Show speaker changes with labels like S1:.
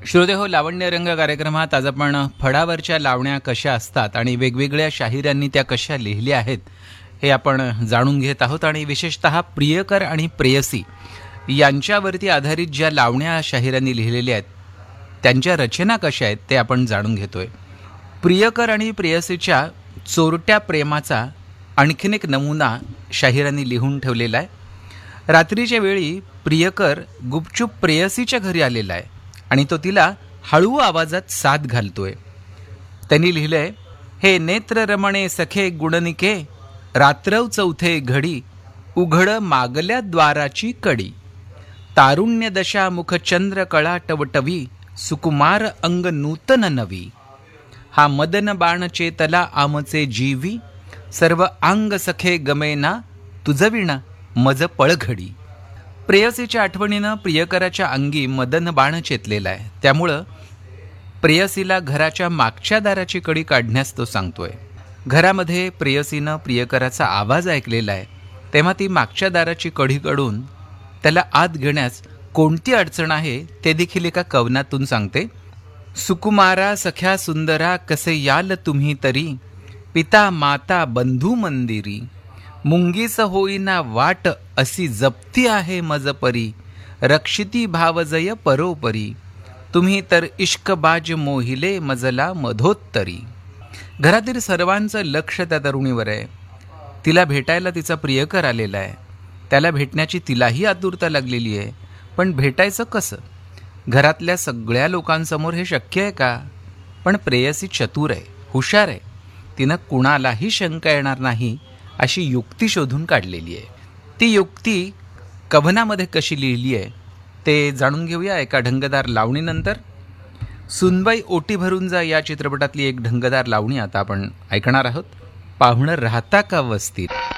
S1: श्रोतेहो, लावण्य रंग कार्यक्रमात आज आपण फडावरच्या लावण्या कशा असतात आणि वेगवेगळ्या शाहिरांनी त्या कशा लिहिल्या आहेत हे आपण जाणून घेत आहोत. आणि विशेषतः प्रियकर आणि प्रेयसी यांच्यावरती आधारित ज्या लावण्या शाहिरांनी लिहिलेल्या आहेत त्यांच्या रचना कशा आहेत ते आपण जाणून घेतोय. प्रियकर आणि प्रेयसीच्या चोरट्या प्रेमाचा आणखीन एक नमुना शाहिरांनी लिहून ठेवलेला आहे. रात्रीच्या वेळी प्रियकर गुपचूप प्रेयसीच्या घरी आलेला आहे आणि तो तिला हळू आवाजात साद घालतोय. त्यांनी लिहिलंय, हे नेत्र रमणे सखे गुणनिके, रात्रव चौथे घडी, उघड मागल्या द्वाराची कडी, तारुण्य दशा मुखचंद्र कळा टवटवी, सुकुमार अंग नूतन नवी, हा मदन बाण चेतला आमचे जीवी, सर्व अंग सखे गमेना तुझविण मज पळघडी. प्रेयसीच्या आठवणीनं प्रियकराच्या अंगी मदन बाण चेतलेला आहे. त्यामुळं प्रेयसीला घराच्या मागच्या दाराची कडी काढण्यास तो सांगतोय. घरामध्ये प्रेयसीनं प्रियकराचा आवाज ऐकलेला आहे, तेव्हा ती मागच्या दाराची कडी काढून त्याला आत घेण्यास कोणती अडचण आहे ते देखील एका कवनातून सांगते. सुकुमारा सख्या सुंदरा कसे याल तुम्ही तरी, पिता माता बंधू मंदिरी, मुंगीस होईना वाट अशी जप्ती आहे मजपरी, रक्षिती भावजय परोपरी, तुम्ही तर इश्कबाज मोहिले मजला मधोत्तरी. घरातील सर्वांचं लक्ष त्या तरुणीवर आहे. तिला भेटायला तिचा प्रियकर आलेला आहे. त्याला भेटण्याची तिलाही आतुरता लागलेली आहे. पण भेटायचं कसं? घरातल्या सगळ्या लोकांसमोर हे शक्य आहे का? पण प्रेयसी चतुर आहे, हुशार आहे. तिनं कुणालाही शंका येणार नाही अशी युक्ती शोधून काढलेली आहे. ती युक्ती कवनामध्ये कशी लिहिली आहे ते जाणून घेऊया एका ढंगदार लावणीनंतर. सुनबाई ओटी भरून जा या चित्रपटातली एक ढंगदार लावणी आता आपण ऐकणार आहोत. पाहुणं राहता का वस्तीत.